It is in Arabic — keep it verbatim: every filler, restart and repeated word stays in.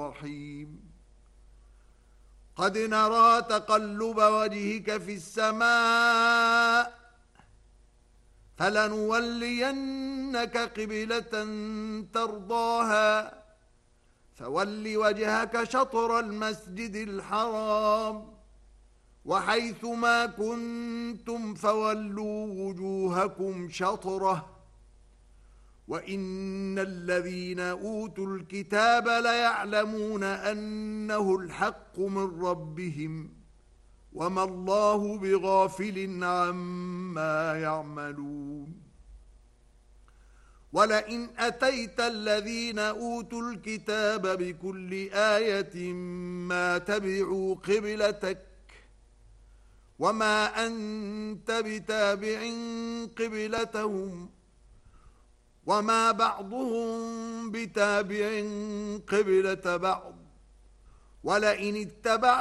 الرحيم قد نرى تقلب وجهك في السماء فلنولينك قبلة ترضاها فول وجهك شطر المسجد الحرام وحيث ما كنتم فولوا وجوهكم شطره وإن الذين أوتوا الكتاب ليعلمون أنه الحق من ربهم وما الله بغافل عما يعملون ولئن أتيت الذين أوتوا الكتاب بكل آية ما تبعوا قبلتك وما أنت بتابع قبلتهم وما بعضهم بتابع قبلة بعض ولئن اتبعت